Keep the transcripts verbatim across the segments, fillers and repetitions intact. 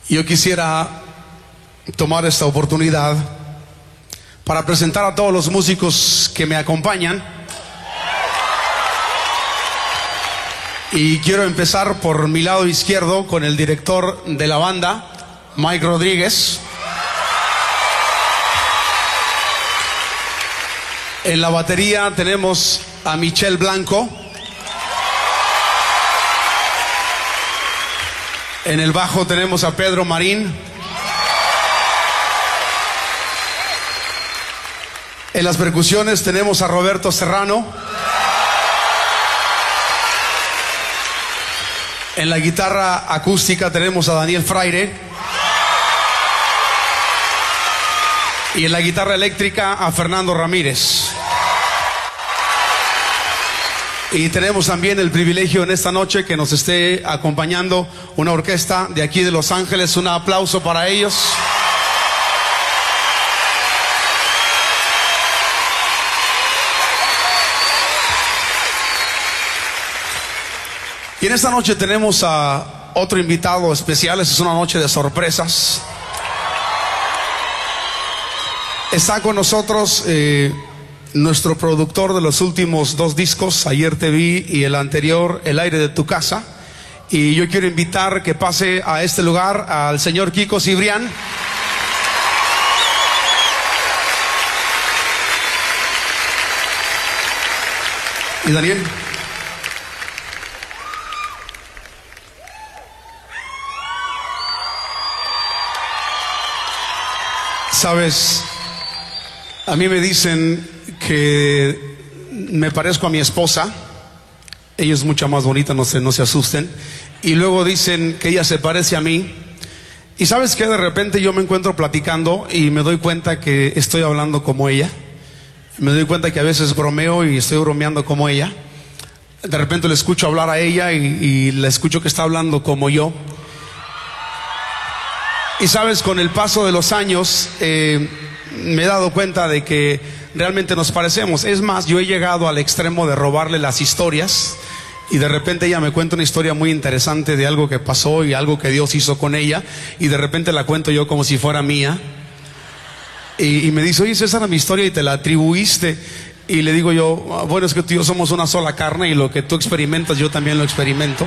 Yo quisiera tomar esta oportunidad para presentar a todos los músicos que me acompañan. Y quiero empezar por mi lado izquierdo con el director de la banda, Mike Rodríguez. En la batería tenemos a Michelle Blanco. En el bajo tenemos a Pedro Marín. En las percusiones tenemos a Roberto Serrano. En la guitarra acústica tenemos a Daniel Fraire. Y en la guitarra eléctrica a Fernando Ramírez. Y tenemos también el privilegio en esta noche que nos esté acompañando una orquesta de aquí de Los Ángeles. Un aplauso para ellos. Y en esta noche tenemos a otro invitado especial. Esta es una noche de sorpresas. Está con nosotros eh, nuestro productor de los últimos dos discos, Ayer Te Vi, y el anterior, El Aire de Tu Casa. Y yo quiero invitar que pase a este lugar al señor Kiko Cibrián. Y Daniel. Sabes, a mí me dicen que me parezco a mi esposa. Ella es mucho más bonita, no se, no se asusten. Y luego dicen que ella se parece a mí. Y sabes que de repente yo me encuentro platicando y me doy cuenta que estoy hablando como ella. Me doy cuenta que a veces bromeo y estoy bromeando como ella. De repente le escucho hablar a ella y, y la escucho que está hablando como yo. Y sabes, con el paso de los años eh, me he dado cuenta de que realmente nos parecemos. Es más, yo he llegado al extremo de robarle las historias. Y de repente ella me cuenta una historia muy interesante de algo que pasó y algo que Dios hizo con ella. Y de repente la cuento yo como si fuera mía. Y, y me dice, oye, esa era mi historia y te la atribuiste. Y le digo yo, bueno, es que tú y yo somos una sola carne y lo que tú experimentas yo también lo experimento.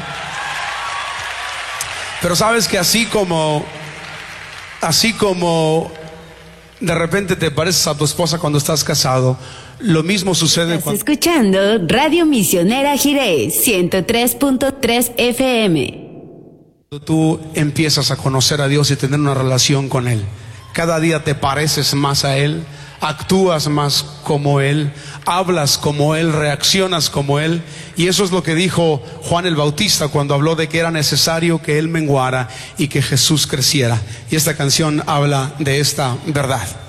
Pero sabes que así como... Así como de repente te pareces a tu esposa cuando estás casado, lo mismo sucede Estás cuando... escuchando Radio Misionera Jirés, ciento tres punto tres F M. Tú empiezas a conocer a Dios y tener una relación con Él. Cada día te pareces más a Él, actúas más como Él, hablas como Él, reaccionas como Él. Y eso es lo que dijo Juan el Bautista cuando habló de que era necesario que Él menguara y que Jesús creciera. Y esta canción habla de esta verdad.